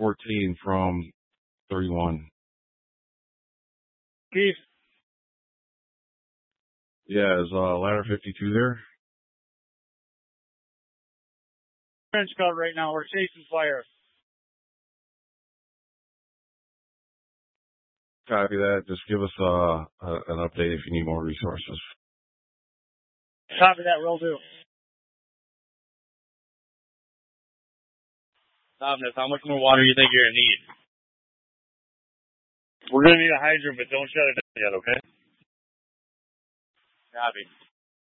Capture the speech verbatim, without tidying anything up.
fourteen from thirty-one. Keith. Yeah, is uh, ladder fifty-two there? Trench cover right now. We're chasing fire. Copy that. Just give us uh, a, an update if you need more resources. Copy that. Will do. Thomas, how much more water do you think you're going to need? We're going to need a hydrant, but don't shut it down yet, okay? Copy.